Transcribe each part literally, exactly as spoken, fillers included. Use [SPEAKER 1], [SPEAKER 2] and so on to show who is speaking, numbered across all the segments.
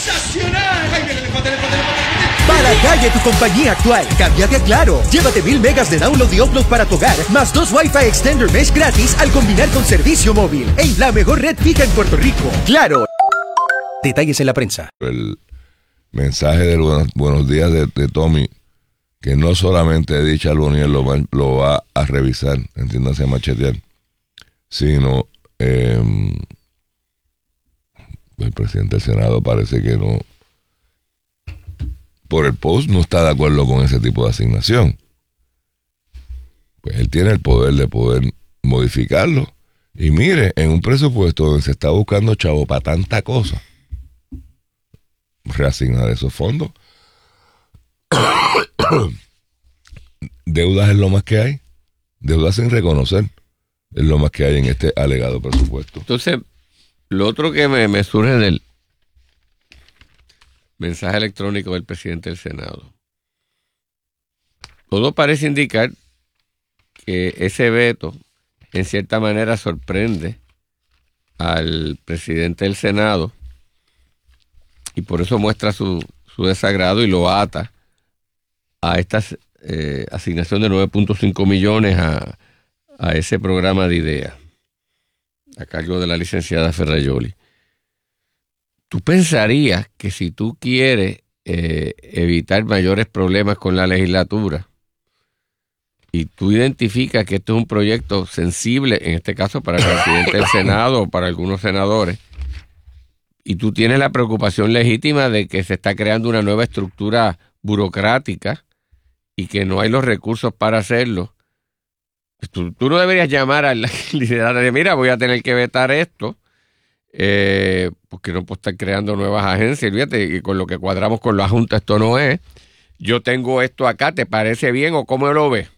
[SPEAKER 1] ¡Sensacional! ¡Ay, viene el elefante, el elefante, el elefante!
[SPEAKER 2] Para la calle tu compañía actual. Cámbiate a Claro. Llévate mil megas de download y upload para tu hogar, más dos Wi-Fi Extender Mesh gratis al combinar con servicio móvil. En la mejor red fija en Puerto Rico. Claro. Detalles en la prensa.
[SPEAKER 3] El mensaje de buenos, buenos días de, de Tommy, que no solamente Dicha Lunier lo va, lo va a revisar, entiéndase a machetear, sino eh, el presidente del Senado parece que no, por el post no está de acuerdo con ese tipo de asignación. Pues él tiene el poder de poder modificarlo. Y mire, en un presupuesto donde se está buscando chavo para tanta cosa, reasignar esos fondos. Deudas es lo más que hay. Deudas sin reconocer es lo más que hay en este alegado presupuesto.
[SPEAKER 4] Entonces, lo otro que me, me surge del mensaje electrónico del presidente del Senado. Todo parece indicar que ese veto, en cierta manera, sorprende al presidente del Senado y por eso muestra su, su desagrado y lo ata a esta eh, asignación de nueve punto cinco millones a, a ese programa de IDEA a cargo de la licenciada Ferrayoli. Tú pensarías que si tú quieres eh, evitar mayores problemas con la legislatura y tú identificas que esto es un proyecto sensible, en este caso para el presidente del Senado o para algunos senadores, y tú tienes la preocupación legítima de que se está creando una nueva estructura burocrática y que no hay los recursos para hacerlo, tú, tú no deberías llamar al liderazgo de, mira, voy a tener que vetar esto, eh, porque no puedo estar creando nuevas agencias, fíjate, y con lo que cuadramos con la Junta esto no es, yo tengo esto acá, ¿te parece bien o cómo lo ves?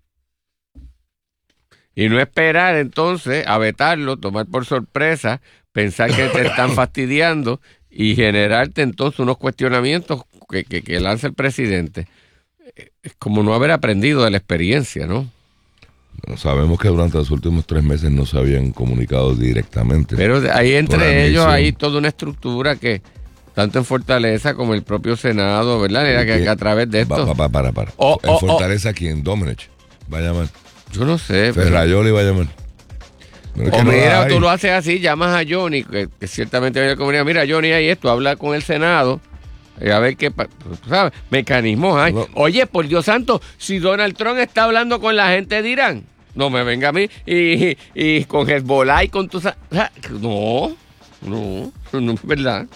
[SPEAKER 4] Y no esperar entonces a vetarlo, tomar por sorpresa, pensar que te están fastidiando y generarte entonces unos cuestionamientos que, que, que lanza el presidente. Es como no haber aprendido de la experiencia, ¿no?
[SPEAKER 3] Bueno, sabemos que durante los últimos tres meses no se habían comunicado directamente.
[SPEAKER 4] Pero ahí entre ellos hay toda una estructura que, tanto en Fortaleza como el propio Senado, ¿verdad? Era que, que a través de esto...
[SPEAKER 3] Pa, pa, para, para.
[SPEAKER 4] Oh,
[SPEAKER 3] en
[SPEAKER 4] oh,
[SPEAKER 3] Fortaleza,
[SPEAKER 4] oh.
[SPEAKER 3] ¿quién? Domenech va a llamar.
[SPEAKER 4] Yo no sé.
[SPEAKER 3] Ferrayoli va a llamar.
[SPEAKER 4] Pero o no mira, tú lo haces así, llamas a Johnny, que, que ciertamente viene a la comunidad, mira, Johnny, hay esto, habla con el Senado, eh, a ver qué, tú sabes, mecanismos hay. No. Oye, por Dios santo, si Donald Trump está hablando con la gente de Irán, no me venga a mí, y, y, y con Hezbollah y con tus... No, no, no es verdad.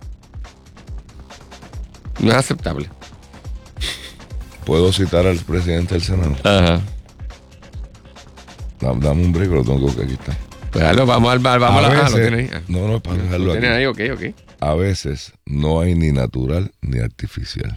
[SPEAKER 4] No es aceptable.
[SPEAKER 3] ¿Puedo citar al presidente del Senado?
[SPEAKER 4] Ajá.
[SPEAKER 3] Dame un brinco, lo tengo que aquí está.
[SPEAKER 4] Pues dale, vamos al bar, vamos a,
[SPEAKER 3] a
[SPEAKER 4] la...
[SPEAKER 3] veces,
[SPEAKER 4] ah, lo tienes ahí.
[SPEAKER 3] No, no, para dejarlo
[SPEAKER 4] lo
[SPEAKER 3] aquí.
[SPEAKER 4] Tienes ahí, ok, ok.
[SPEAKER 3] A veces no hay ni natural ni artificial.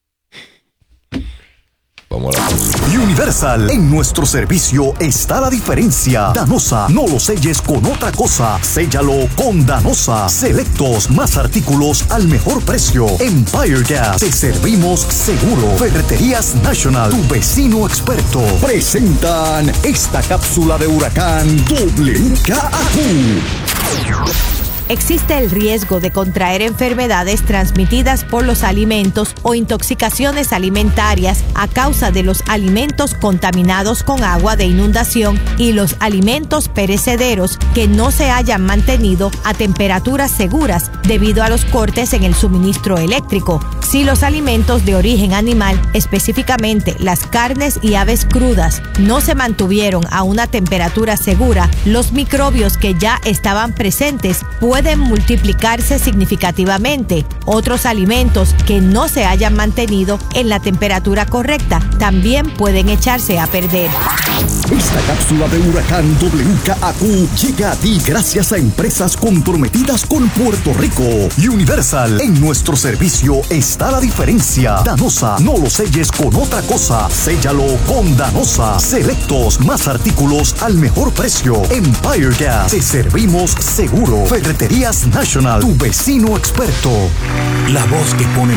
[SPEAKER 3] Vamos a la...
[SPEAKER 2] Universal, en nuestro servicio está la diferencia. Danosa, no lo selles con otra cosa. Séllalo con Danosa. Selectos, más artículos al mejor precio. Empire Gas, te servimos seguro. Ferreterías National, tu vecino experto. Presentan esta cápsula de huracán W K A Q.
[SPEAKER 5] Existe el riesgo de contraer enfermedades transmitidas por los alimentos o intoxicaciones alimentarias a causa de los alimentos contaminados con agua de inundación y los alimentos perecederos que no se hayan mantenido a temperaturas seguras debido a los cortes en el suministro eléctrico. Si los alimentos de origen animal, específicamente las carnes y aves crudas, no se mantuvieron a una temperatura segura, los microbios que ya estaban presentes pueden pueden multiplicarse significativamente. Otros alimentos que no se hayan mantenido en la temperatura correcta también pueden echarse a perder.
[SPEAKER 2] Esta cápsula de huracán W K A Q llega a ti gracias a empresas comprometidas con Puerto Rico. Universal, en nuestro servicio está la diferencia. Danosa, no lo selles con otra cosa. Séllalo con Danosa. Selectos, más artículos al mejor precio. Empire Gas, te servimos seguro. Ferreterías National, tu vecino experto. La voz que pone...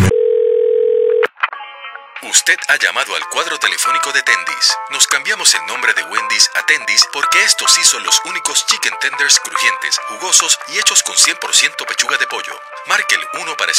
[SPEAKER 6] Usted ha llamado al cuadro telefónico de Tendis. Nos cambiamos el nombre de Wendy's a Tendis porque estos sí son los únicos chicken tenders crujientes, jugosos y hechos con cien por ciento pechuga de pollo. Marque el uno para